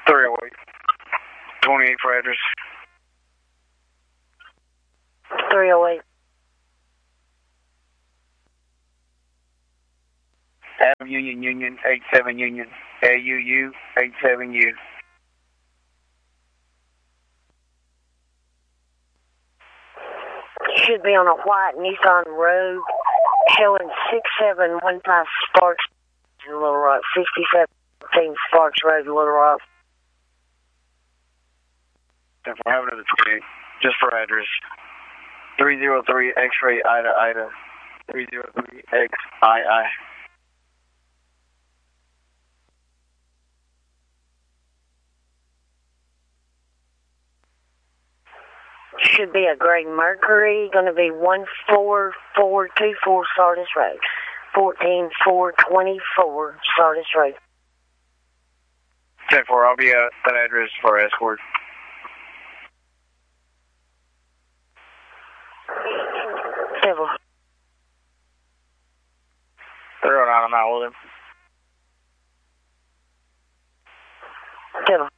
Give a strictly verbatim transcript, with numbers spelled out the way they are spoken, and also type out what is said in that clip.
three oh eight. twenty-eight for address. three oh eight. Adam Union Union, eight seven Union. A U U, eight seven U. Should be on a white Nissan Rogue, Helen six seven one five Sparks, Little Rock, sixty seventeen Sparks Road, Little Rock. If I have another twenty-eight, just for address. three oh three X-ray Ida Ida. three oh three X I I. Should be a gray Mercury, going to be one four four two four Sardis Road, fourteen four twenty-four Sardis Road. ten four, I'll be at that address for escort. Civil. three oh nine, I'm out with him. Civil.